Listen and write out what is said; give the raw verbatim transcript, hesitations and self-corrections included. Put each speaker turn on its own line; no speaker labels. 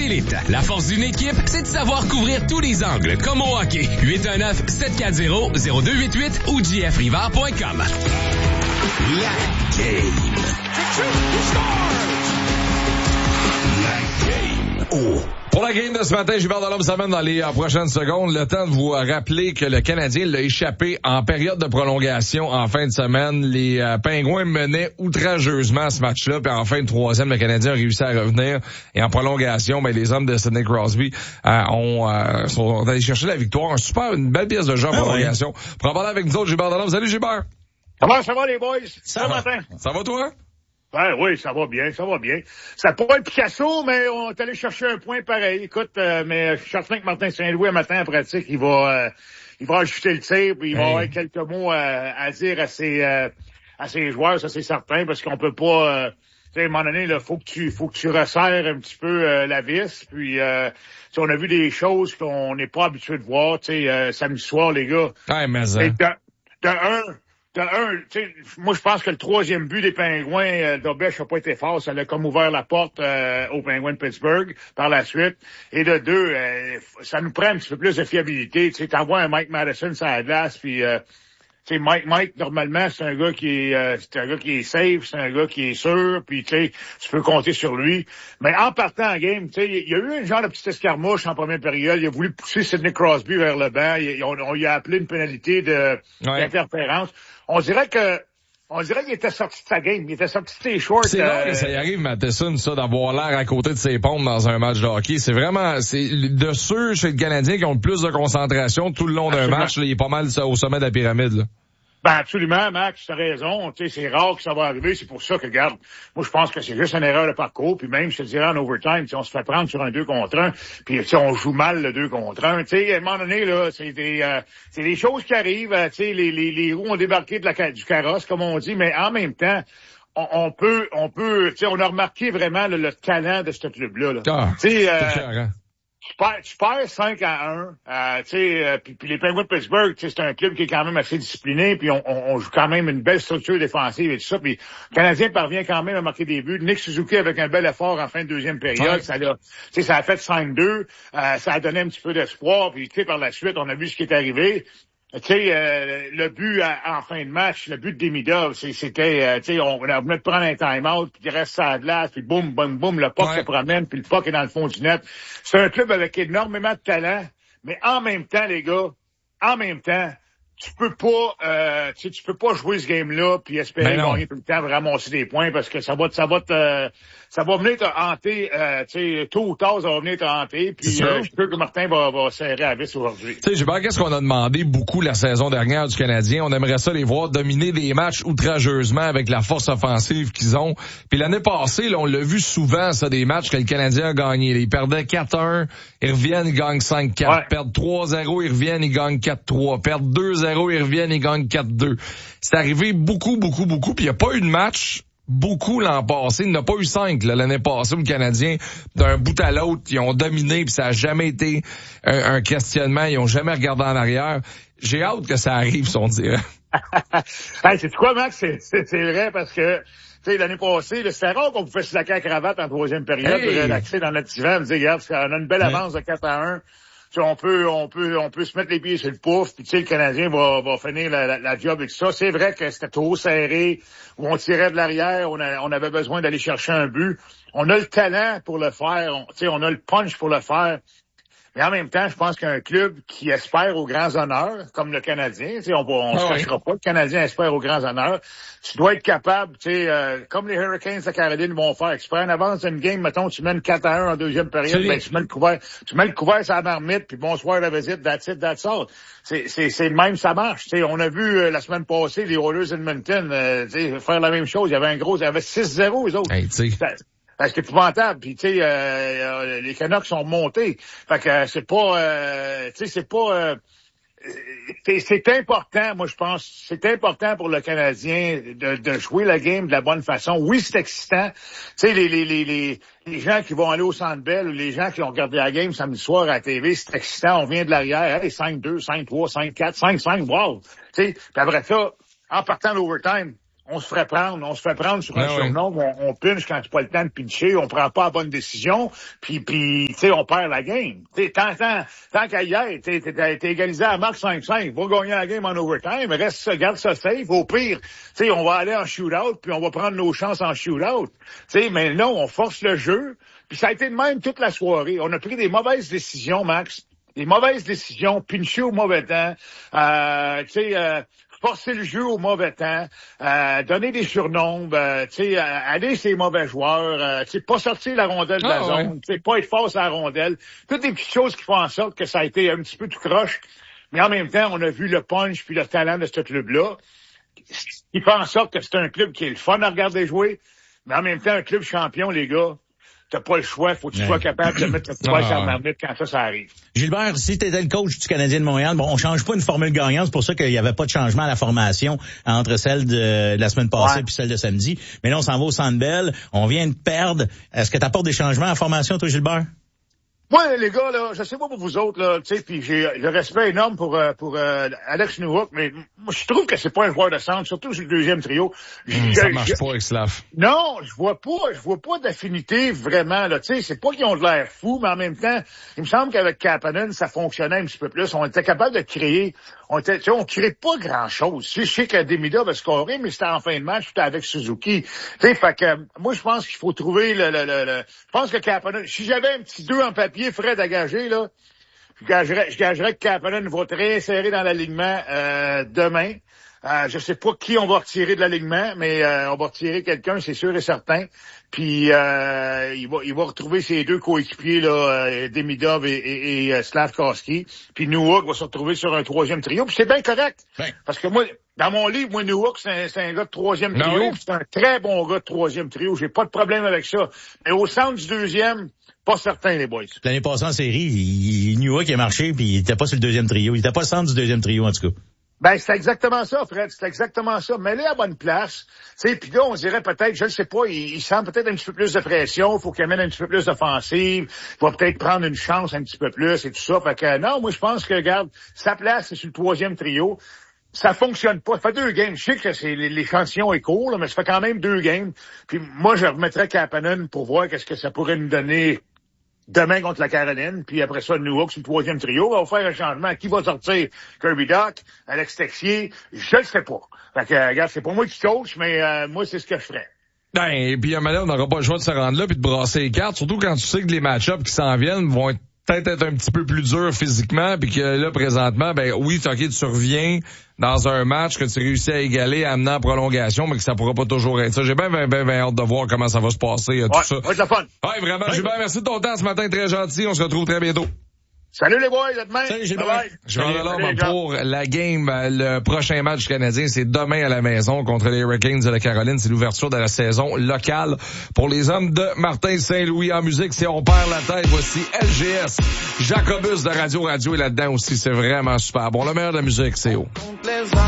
élite. La force d'une équipe, c'est de savoir couvrir tous les angles, comme au hockey. huit un neuf, sept quatre zéro, zéro deux huit huit ou j f rivard point com. La game. La game. Oh.
Pour la game de ce matin, Gilbert Delhomme s'amène dans les euh, prochaines secondes. Le temps de vous rappeler que le Canadien l'a échappé en période de prolongation en fin de semaine. Les euh, Pingouins menaient outrageusement ce match-là. Puis en fin de troisième, le Canadien a réussi à revenir. Et en prolongation, ben, les hommes de Sidney Crosby euh, ont, euh, sont allés chercher la victoire. Un super, une belle pièce de jeu en ah prolongation. Oui. Pour en parler avec nous autres, Gilbert Delhomme. Salut Gilbert!
Comment ça va les boys?
Ça, ça va matin. Ça va toi?
Ben oui, ça va bien, ça va bien. C'est pas un Picasso, mais on est allé chercher un point pareil. Écoute, euh, mais je suis certain que Martin Saint-Louis, un matin en pratique, il va euh, il va ajuster le tir, puis il va hey. avoir quelques mots à, à dire à ses euh, à ses joueurs, ça c'est certain, parce qu'on peut pas euh, tu sais, à un moment donné, il faut que tu faut que tu resserres un petit peu euh, la vis. Puis euh, on a vu des choses qu'on n'est pas habitué de voir, tu sais, euh, samedi soir, les gars.
Ouais, mais ça.
De, de un. De un, tu sais, moi je pense que le troisième but des Pingouins euh, d'Obesch n'a pas été fort, ça a comme ouvert la porte euh, aux Pingouins de Pittsburgh par la suite. Et de deux, euh, ça nous prend un petit peu plus de fiabilité. Tu sais, t'envoies un Mike Madison sur la glace, puis euh, tu sais, Mike, Mike normalement c'est un gars qui est, euh, c'est un gars qui est safe, c'est un gars qui est sûr, puis tu sais, tu peux compter sur lui. Mais en partant en game, tu sais, il y a eu un genre de petite escarmouche en première période. Il a voulu pousser Sidney Crosby vers le banc. Il, on, on lui a appelé une pénalité de ouais. d'interférence. On dirait que, on dirait qu'il était sorti de sa game. Il était sorti de ses shorts.
C'est
euh...
là que ça y arrive, Matheson, ça, d'avoir l'air à côté de ses pompes dans un match de hockey. C'est vraiment, c'est de ceux chez le Canadien qui ont le plus de concentration tout le long d'un match. Là, il est pas mal au sommet de la pyramide, là.
Ben absolument, Max, tu as raison. Tu sais, c'est rare que ça va arriver. C'est pour ça que, regarde, moi je pense que c'est juste une erreur de parcours. Puis même, je te dirais, en overtime, on se fait prendre sur un deux contre un. Puis on joue mal le deux contre un. Tu sais, à un moment donné, là, c'est des, euh, c'est des choses qui arrivent. Tu sais, les, les, les roues ont débarqué de la, du carrosse, comme on dit. Mais en même temps, on, on peut, on peut, tu sais, on a remarqué vraiment le, le talent de ce club-là. Là.
Ah,
tu sais. Euh, Tu perds, tu perds cinq à un, euh, tu sais, euh, puis, puis les Penguins de Pittsburgh, tu sais, c'est un club qui est quand même assez discipliné, puis on, on, on joue quand même une belle structure défensive et tout ça, puis le Canadien parvient quand même à marquer des buts. Nick Suzuki avec un bel effort en fin de deuxième période, ouais. ça a, tu sais, ça a fait cinq deux, euh, ça a donné un petit peu d'espoir, puis tu sais, par la suite, on a vu ce qui est arrivé. Tu sais, euh, le but à, en fin de match, le but de Demidov, c'était, euh, tu sais, on, on venait de prendre un time-out, puis il reste à la glace, puis boum, boum, boum, le puck ouais. se promène, puis le puck est dans le fond du net. C'est un club avec énormément de talent, mais en même temps, les gars, en même temps, tu peux pas, euh, tu sais, tu peux pas jouer ce game-là puis espérer gagner tout le temps, ramasser des points parce que ça va, ça va te, ça va venir te hanter, euh, tu sais, tôt ou tard, ça va venir te hanter. Puis euh, je suis sûr que Martin va, va serrer la vis aujourd'hui.
Tu sais, j'ai pas qu'est-ce qu'on a demandé beaucoup la saison dernière du Canadien. On aimerait ça les voir dominer des matchs outrageusement avec la force offensive qu'ils ont. Puis l'année passée, là, on l'a vu souvent, ça, des matchs que le Canadien a gagné. Ils perdaient quatre un, ils reviennent, ils gagnent cinq quatre. Ouais. Perdent trois zéro, ils reviennent, ils gagnent quatre trois. Perdent deux zéro, ils reviennent, ils gagnent quatre deux. C'est arrivé beaucoup, beaucoup, beaucoup. Puis il n'y a pas eu de match beaucoup l'an passé. Il n'y en a pas eu cinq là, l'année passée. Le Canadien, d'un bout à l'autre, ils ont dominé. Puis ça a jamais été un, un questionnement. Ils ont jamais regardé en arrière. J'ai hâte que ça arrive, si on dirait.
Hey, c'est quoi, Max? C'est, c'est, c'est vrai parce que tu sais, l'année passée, c'était rare qu'on pouvait se laquer la cravate en troisième période, hey. relaxer dans notre divan, me dire, regarde, on a une belle avance de quatre à un. Tu sais, on peut, on peut, on peut se mettre les pieds sur le pouf, puis tu sais, le Canadien va, va finir la, la, la job et tout ça. C'est vrai que c'était trop serré, où on tirait de l'arrière, on, a, on avait besoin d'aller chercher un but. On a le talent pour le faire, on, tu sais, on a le punch pour le faire. Mais en même temps, je pense qu'un club qui espère aux grands honneurs, comme le Canadien, tu sais, on ne se cachera oui. pas, le Canadien espère aux grands honneurs, tu dois être capable, tu sais, euh, comme les Hurricanes de Caroline vont faire, exprès en avance d'une game, mettons, tu mènes quatre à un en deuxième période, ben, tu mets le couvert, tu mets le couvert sur la marmite, puis bonsoir la visite, that's it, that's all. C'est, c'est, c'est même, ça marche, tu sais. On a vu, euh, la semaine passée, les Oilers Edmonton, euh, tu sais, faire la même chose. Il y avait un gros, il y avait six zéro, les autres.
Hey, tu sais.
Parce que c'est épouvantable. Puis tu sais, euh, les Canucks sont montés. Fait que euh, c'est pas, euh, tu sais, c'est pas. Euh, c'est, c'est important, moi je pense, c'est important pour le Canadien de, de jouer la game de la bonne façon. Oui, c'est excitant. Tu sais, les, les, les, les, les gens qui vont aller au Centre Bell ou les gens qui ont regardé la game samedi soir à la T V, c'est excitant. On vient de l'arrière, hey, cinq deux, cinq trois, cinq quatre, cinq cinq, wow. Tu sais, puis après ça, en partant l'overtime. on se ferait prendre, on se fait prendre sur un
ben
surnom,
oui.
on, on pinche quand c'est pas le temps de pincher, on prend pas la bonne décision, puis puis tu sais, on perd la game. T'sais, tant tant tant qu'à y être, t'es, t'es, t'es égalisé à marque cinq cinq, va gagner la game en overtime, reste ça, garde ça safe. Au pire, tu sais, on va aller en shootout, puis on va prendre nos chances en shootout. Tu sais, mais non, on force le jeu, puis ça a été de même toute la soirée. On a pris des mauvaises décisions, Max. Des mauvaises décisions, pincher au mauvais temps, euh, tu sais, euh, forcer le jeu au mauvais temps, euh, donner des surnombres, euh, tu sais, euh, aller ces mauvais joueurs, euh, tu sais, pas sortir la rondelle de la
ah,
zone,
ouais.
tu sais, pas être force à la rondelle. Toutes des petites choses qui font en sorte que ça a été un petit peu tout croche. Mais en même temps, on a vu le punch puis le talent de ce club-là. Il fait en sorte que c'est un club qui est le fun à regarder jouer, mais en même temps, un club champion, les gars. T'as pas le choix, faut que tu ouais. sois capable de mettre le poids sur la marmite quand ça, ça arrive.
Gilbert, si t'étais le coach du Canadien de Montréal, bon, on change pas une formule gagnante, c'est pour ça qu'il y avait pas de changement à la formation entre celle de, de la semaine passée ouais. puis celle de samedi. Mais là, on s'en va au Centre Bell, on vient de perdre. Est-ce que t'apportes des changements à la formation, toi, Gilbert?
Moi, les gars, là, je sais pas pour vous autres, là, tu sais, puis j'ai le respect énorme pour euh, pour euh, Alex Newhook, mais moi, je trouve que c'est pas un joueur de centre, surtout sur le deuxième trio.
Mmh, je, ça marche je, pas avec Slav.
Non, je vois pas, je vois pas d'affinité vraiment, là, tu sais, c'est pas qu'ils ont de l'air fou, mais en même temps, il me semble qu'avec Kapanen, ça fonctionnait un petit peu plus. On était capable de créer, on était, tu sais, on crée pas grand-chose. Je sais que Demida va scorer, mais c'était en fin de match, c'était avec Suzuki. Tu sais, fait que, moi, je pense qu'il faut trouver le, le, le, le je pense que Kapanen, si j'avais un petit deux en papier, Fred à gager, là, je gagerais, je gagerais que Kapanen va très serré dans l'alignement euh, demain. Euh, je sais pas qui on va retirer de l'alignement, mais euh, on va retirer quelqu'un, c'est sûr et certain. Puis euh, il va il va retrouver ses deux coéquipiers, là, euh, Demidov et, et, et euh, Slavkovski. Puis Newhook va se retrouver sur un troisième trio. Puis c'est bien correct. Ouais. Parce que moi, dans mon livre, moi, Newhook, c'est un, c'est un gars de troisième trio. Non, oui. C'est un très bon gars de troisième trio. J'ai pas de problème avec ça. Mais au centre du deuxième, pas certain, les boys.
L'année passée en série, il, Newhook a marché, puis il était pas sur le deuxième trio. Il était pas au centre du deuxième trio, en tout cas.
Ben, c'est exactement ça, Fred. C'est exactement ça. Mets-les à bonne place. Tu sais, puis là, on dirait peut-être, je ne sais pas, il, il sent peut-être un petit peu plus de pression. Il faut qu'il amène un petit peu plus d'offensive. Il va peut-être prendre une chance un petit peu plus et tout ça. Fait que, non, moi, je pense que, regarde, sa place, c'est sur le troisième trio. Ça fonctionne pas. Ça fait deux games. Je sais que c'est, l'échantillon est court, là, mais ça fait quand même deux games. Puis moi, je remettrais Kapanen pour voir qu'est-ce que ça pourrait nous donner demain contre la Caroline, puis après ça, Newhook sur le troisième trio. On va faire un changement. Qui va sortir? Kirby Dach, Alex Texier? Je le sais pas. Fait que, regarde, c'est pas moi qui coach, mais euh, moi, c'est ce que je ferais.
Ben, et puis à un moment donné, on n'aura pas le choix de se rendre là puis de brasser les cartes, surtout quand tu sais que les match-ups qui s'en viennent vont être peut-être être un petit peu plus durs physiquement, puis que là, présentement, ben oui, ok, tu reviens dans un match que tu réussis à égaler, amenant en prolongation, mais que ça pourra pas toujours être ça. J'ai bien, bien, bien, bien hâte de voir comment ça va se passer, tout
ouais,
ça.
Ouais, de la fun.
Ouais, vraiment, ouais. Gilbert, merci de ton temps ce matin, très gentil. On se retrouve très bientôt.
Salut les boys, à demain.
Salut Gilbert.
Je vais en aller pour la game, le prochain match canadien, c'est demain à la maison contre les Hurricanes de la Caroline. C'est l'ouverture de la saison locale pour les hommes de Martin Saint-Louis. En musique, si on perd la tête, voici L G S. Jacobus de Radio Radio est là-dedans aussi. C'est vraiment super. Bon, le meilleur de la musique, c'est haut.